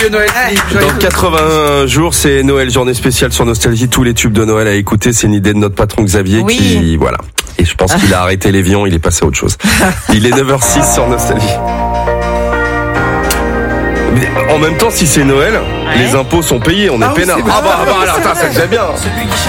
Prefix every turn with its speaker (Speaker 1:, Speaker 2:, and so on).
Speaker 1: Noël.
Speaker 2: Dans 80 jours, c'est Noël, journée spéciale sur Nostalgie. Tous les tubes de Noël à écouter. C'est une idée de notre patron Xavier qui, voilà. Et je pense qu'il a arrêté l'évian, il est passé à autre chose. Il est 9h06 sur Nostalgie. Mais en même temps, si c'est Noël, les impôts sont payés, on est peinard.
Speaker 1: là, attends,
Speaker 2: ça que j'aime bien.
Speaker 1: Celui qui